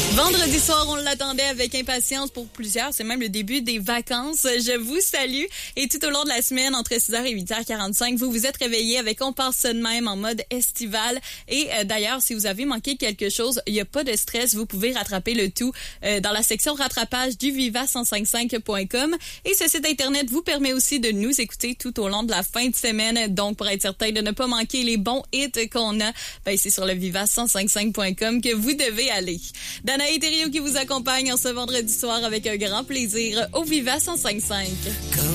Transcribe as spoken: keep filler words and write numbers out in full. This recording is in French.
Vendredi soir, on l'attendait avec impatience pour plusieurs. C'est même le début des vacances. Je vous salue. Et tout au long de la semaine, entre six heures et huit heures quarante-cinq, vous vous êtes réveillés avec On passe ça de même en mode estival. Et euh, d'ailleurs, si vous avez manqué quelque chose, il n'y a pas de stress. Vous pouvez rattraper le tout euh, dans la section rattrapage du viva cent cinquante-cinq point com. Et ce site Internet vous permet aussi de nous écouter tout au long de la fin de semaine. Donc, pour être certain de ne pas manquer les bons hits qu'on a, ben, c'est sur le viva cent cinquante-cinq point com que vous devez aller. Danaï Thériault qui vous accompagne en ce vendredi soir avec un grand plaisir au Viva cent cinquante-cinq.